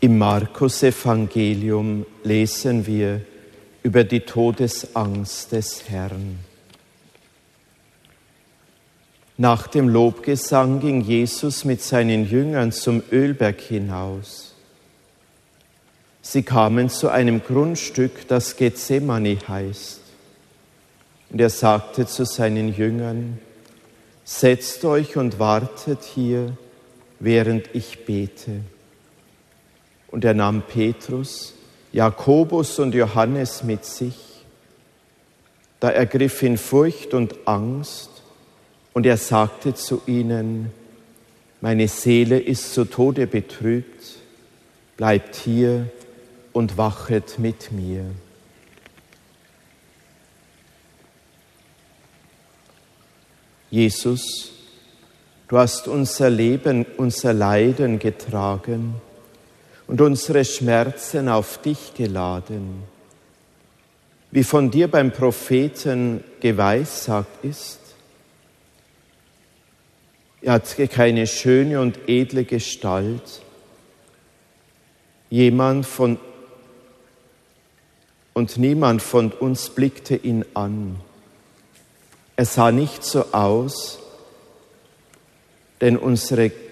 Im Markus-Evangelium lesen wir über die Todesangst des Herrn. Nach dem Lobgesang ging Jesus mit seinen Jüngern zum Ölberg hinaus. Sie kamen zu einem Grundstück, das Gethsemane heißt. Und er sagte zu seinen Jüngern: Setzt euch und wartet hier, während ich bete. Und er nahm Petrus, Jakobus und Johannes mit sich. Da ergriff ihn Furcht und Angst, und er sagte zu ihnen: Meine Seele ist zu Tode betrübt, bleibt hier und wachet mit mir. Jesus, du hast unser Leben, unser Leiden getragen und unsere Schmerzen auf dich geladen. Wie von dir beim Propheten geweissagt ist, er hatte keine schöne und edle Gestalt. Niemand von uns blickte ihn an. Er sah nicht so aus, denn unsere